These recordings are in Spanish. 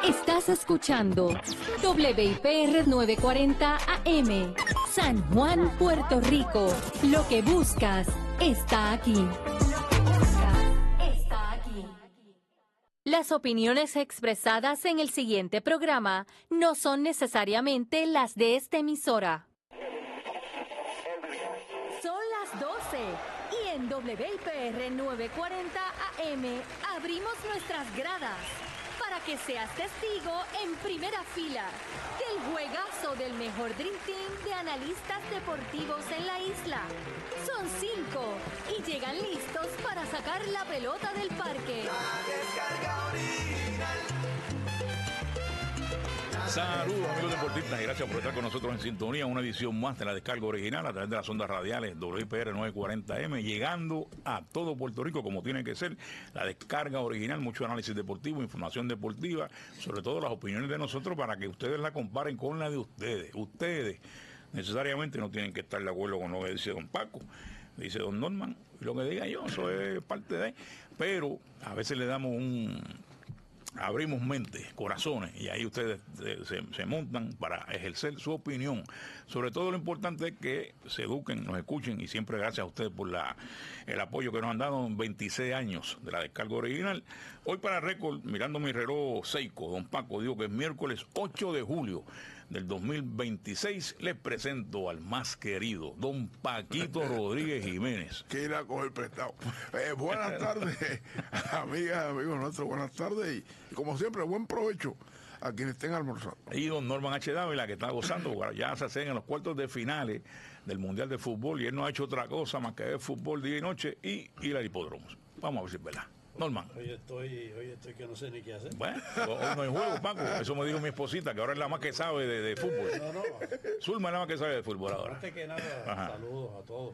Estás escuchando WIPR 940 AM, San Juan, Puerto Rico. Lo que buscas está aquí. Las opiniones expresadas en el siguiente programa no son necesariamente las de esta emisora. Son las 12 y en WIPR 940 AM abrimos nuestras gradas para que seas testigo en primera fila del juegazo del mejor Dream Team de analistas deportivos en la isla. Son 5 y llegan listos para sacar la pelota del parque. La descarga original. Saludos amigos deportistas y gracias por estar con nosotros en sintonía. Una edición más de la descarga original a través de las ondas radiales WIPR 940M, llegando a todo Puerto Rico como tiene que ser. La descarga original, mucho análisis deportivo, información deportiva, sobre todo las opiniones de nosotros para que ustedes la comparen con la de ustedes. Ustedes necesariamente no tienen que estar de acuerdo con lo que dice don Paco, dice don Norman, y lo que diga yo, eso es parte de él. Pero a veces le damos abrimos mentes, corazones, y ahí ustedes se montan para ejercer su opinión. Sobre todo lo importante es que se eduquen, nos escuchen, y siempre gracias a ustedes por el apoyo que nos han dado en 26 años de la descarga original. Hoy para récord, mirando mi reloj Seiko, don Paco, digo que es miércoles 8 de julio del 2026, les presento al más querido, don Paquito Rodríguez Jiménez. Que ir a coger prestado. Buenas tardes, amigas, amigos nuestros, buenas tardes y como siempre, buen provecho a quienes estén almorzando. Y don Norman H. Dávila, que está gozando, porque ya se hacen en los cuartos de finales del Mundial de Fútbol, y él no ha hecho otra cosa más que ver fútbol día y noche y ir al hipódromo. Vamos a ver si es verdad. Norman. Hoy estoy que no sé ni qué hacer. Bueno, hoy no hay juego, Paco. Eso me dijo mi esposita, que ahora es la más que sabe de fútbol. No. Zulma es la más que sabe de fútbol ahora. Antes que nada, Ajá. saludos a todos.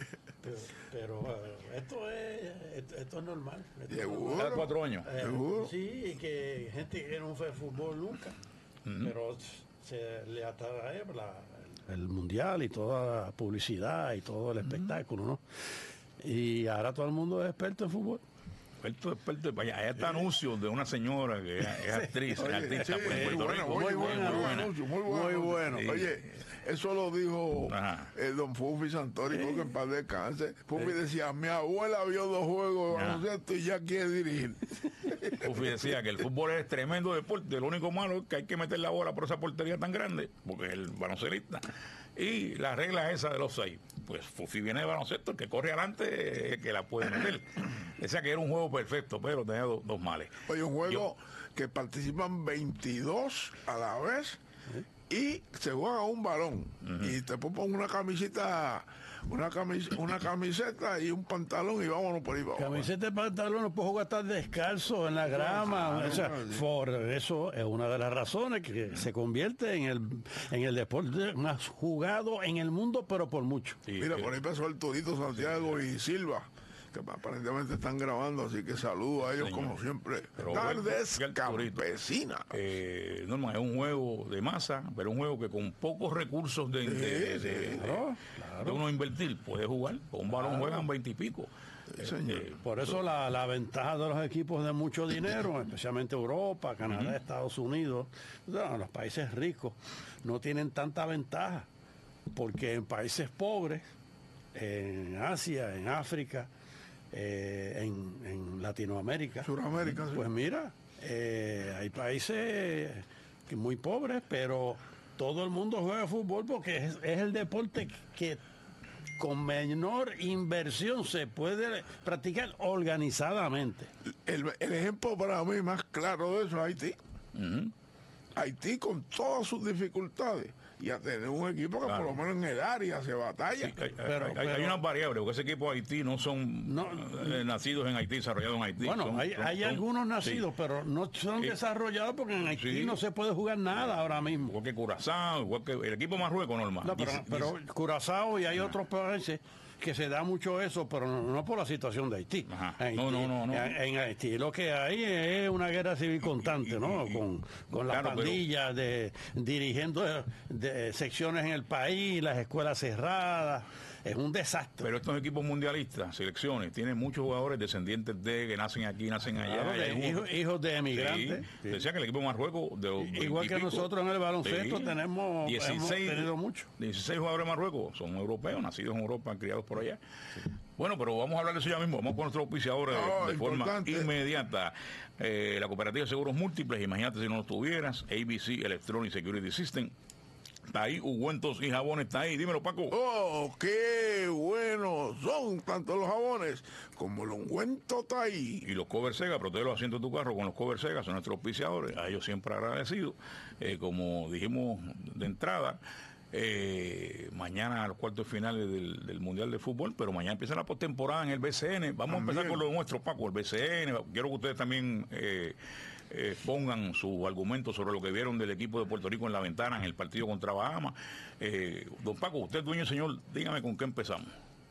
Pero esto es normal. Seguro. Cada 4 años. Seguro. Sí, que gente que no fue fútbol nunca. Pero se le atrae el mundial y toda la publicidad y todo el espectáculo, ¿no? Y ahora todo el mundo es experto en fútbol. Experto. Vaya, allá está anuncio de una señora que es actriz, Oye, artista sí, en Puerto Rico. muy bueno. Sí. Oye, eso lo dijo Ajá. don Fufi Santori, que en paz descanse. Fufi decía, mi abuela vio 2 juegos de baloncesto y ya quiere dirigir. Fufi decía que el fútbol es tremendo deporte, lo único malo es que hay que meter la bola por esa portería tan grande, porque es el baloncelista. Y la regla esa de los 6, pues Fufi viene de baloncesto, el que corre adelante que la puede meter. Decía que era un juego perfecto, pero tenía dos males. Oye, un juego que participan 22 a la vez y se juega un balón. Y te pones una camiseta y un pantalón y vámonos por ahí para abajo. Camiseta y pantalón no puedo jugar estar descalzo en la grama. O sea, por eso es una de las razones que se convierte en el deporte más jugado en el mundo, pero por mucho. Sí, Mira, por ahí pasó el Torito Santiago y Silva, que aparentemente están grabando, así que saludo a ellos, señor. Como siempre. Pero Tardes el Torito. campesinas. Norman, es un juego de masa, pero un juego que con pocos recursos de uno invertir puede jugar. Con un balón juegan 20 y pico. Por eso la ventaja de los equipos de mucho dinero, especialmente Europa, Canadá, Estados Unidos, los países ricos, no tienen tanta ventaja, porque en países pobres, en Asia, en África, en Latinoamérica, Suramérica, sí. pues mira, hay países muy pobres, pero todo el mundo juega fútbol porque es el deporte que con menor inversión se puede practicar organizadamente. El ejemplo para mí más claro de eso es Haití. Haití, con todas sus dificultades, y a tener un equipo que por lo menos en el área se batalla. Sí, hay unas variables, porque ese equipo de Haití no son nacidos en Haití, desarrollados en Haití. Bueno, hay algunos nacidos, pero no son desarrollados porque en Haití no se puede jugar nada ahora mismo. Igual que Curazao, igual que el equipo marrueco normal. No, pero Curazao y hay otros países que se da mucho eso, pero no por la situación de Haití. Haití no. En Haití lo que hay es una guerra civil constante, ¿no? Con las pandillas dirigiendo de secciones en el país, las escuelas cerradas, es un desastre. Pero estos equipos mundialistas, selecciones, tienen muchos jugadores descendientes de que nacen aquí, nacen allá. Claro, hijos de emigrantes. Sí. Decía que el equipo de Marruecos... Igual que nosotros en el baloncesto hemos 16, tenido mucho. 16 jugadores de Marruecos son europeos, nacidos en Europa, criados por allá. Sí. Bueno, pero vamos a hablar de eso ya mismo. Vamos con nuestros auspiciadores de forma inmediata. La Cooperativa de Seguros Múltiples, imagínate si no lo tuvieras. ABC Electronic Security System. Está ahí, ungüentos y jabones, está ahí. Dímelo, Paco. Oh, qué buenos son tanto los jabones como el ungüento está ahí. Y los cover Sega, protege los asientos de tu carro con los cover Sega, son nuestros auspiciadores. A ellos siempre agradecidos. Como dijimos de entrada, mañana los cuartos finales del Mundial de Fútbol, pero mañana empieza la postemporada en el BCN. Vamos a empezar con lo nuestro, Paco, el BCN. Quiero que ustedes también pongan su argumento sobre lo que vieron del equipo de Puerto Rico en la ventana en el partido contra Bahamas. Don Paco, usted es dueño, señor, dígame con qué empezamos.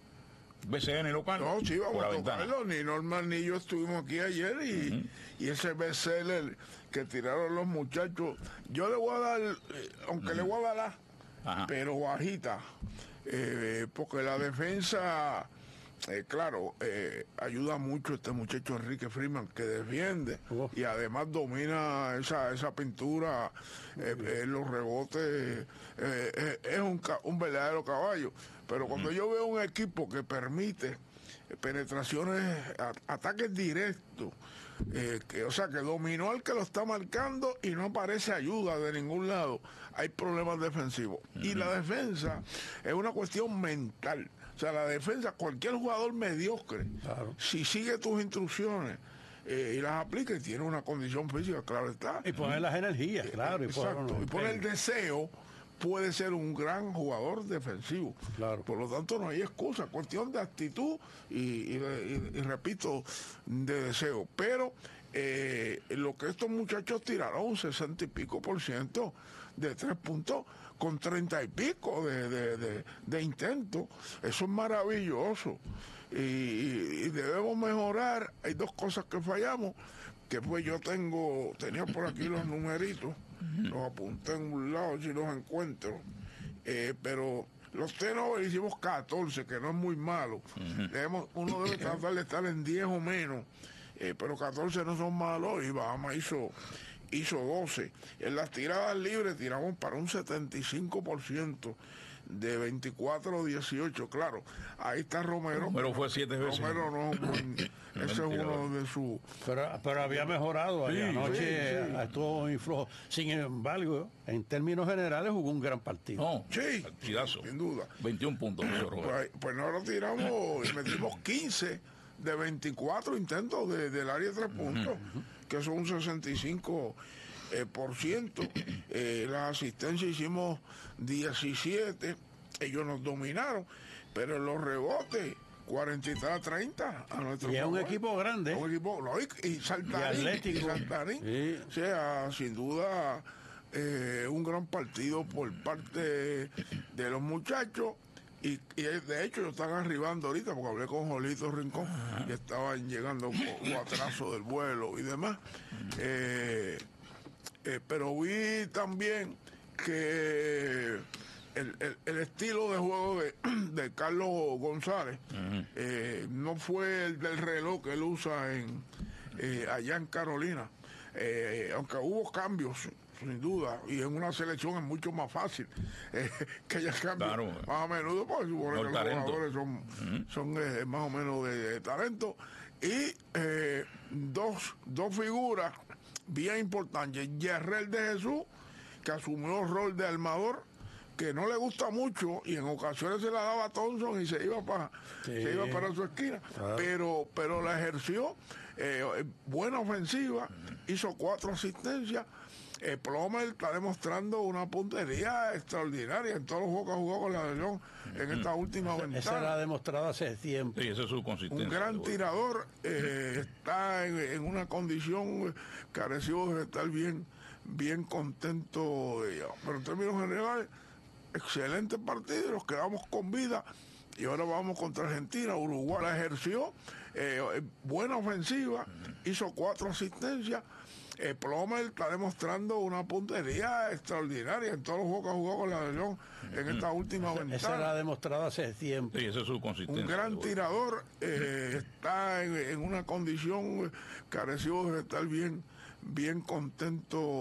BCN local. No, sí, vamos a ventana. tocarlo. Ni Norman ni yo estuvimos aquí ayer y ese BCN que tiraron los muchachos, yo le voy a dar, aunque le voy a dar pero bajita, porque la defensa, claro, ayuda mucho este muchacho Enrique Freeman, que defiende y además domina esa pintura, los rebotes, es un verdadero caballo. Pero cuando yo veo un equipo que permite penetraciones, ataques directos, o sea, que dominó al que lo está marcando y no aparece ayuda de ningún lado, hay problemas defensivos. Y la defensa es una cuestión mental. O sea, la defensa, cualquier jugador mediocre, si sigue tus instrucciones y las aplica y tiene una condición física, claro está. Y poner las energías, claro. Exacto, y poner el deseo, puede ser un gran jugador defensivo. Claro. Por lo tanto, no hay excusa, cuestión de actitud y repito, de deseo. Pero lo que estos muchachos tiraron, 60 y pico % de 3 puntos con 30 y pico de intentos, eso es maravilloso. Y debemos mejorar. Hay dos cosas que fallamos, que pues tenía por aquí los numeritos, los apunté en un lado si los encuentro, pero los turnovers hicimos 14, que no es muy malo. Uno debe tratar de estar en 10 o menos, pero 14 no son malos, y Bahamas hizo 12. En las tiradas libres tiramos para un 75%. De 24-18, claro, ahí está Romero. Romero fue 7 veces. Romero no, ese es uno de sus... Pero había mejorado. Sí, anoche estuvo muy flojo. Sin embargo, en términos generales jugó un gran partido. No, sí, partidazo. Sin duda. 21 puntos. Pues nosotros tiramos y metimos 15 de 24 intentos del área de 3 puntos, que son un 65%. Las asistencias hicimos 17, ellos nos dominaron, pero en los rebotes 43-30 a nuestro y es favor. un equipo grande, un equipo, y Saltarín, sí. O sea, sin duda un gran partido por parte de los muchachos. Y de hecho ellos están arribando ahorita, porque hablé con Jolito Rincón, que estaban llegando con atraso del vuelo y demás. Pero vi también que el estilo de juego de Carlos González no fue el del reloj que él usa allá en Carolina, aunque hubo cambios sin duda, y en una selección es mucho más fácil que haya cambios más a menudo, porque supone que los jugadores son más o menos de talento. Y dos figuras bien importantes. Yerrel de Jesús, que asumió el rol de armador, que no le gusta mucho, y en ocasiones se la daba a Thompson y se iba para su esquina, pero la ejerció. Buena ofensiva, hizo 4 asistencias. Plomer está demostrando una puntería extraordinaria en todos los juegos que jugó con la León en esta última ventana. Esa la ha demostrado hace tiempo. Sí, esa es su consistencia. Un gran tirador, está en una condición careció de estar bien contento de ella. Pero en términos generales, excelente partido, nos quedamos con vida. Y ahora vamos contra Argentina. Uruguay la ejerció, buena ofensiva, hizo 4 asistencias. Plomer está demostrando una puntería extraordinaria en todos los juegos que ha jugado con la León en esta última Esa ventana. la ha demostrado hace tiempo. Sí, esa es su consistencia. Un gran tirador, está en una condición que ha recibido de estar bien contento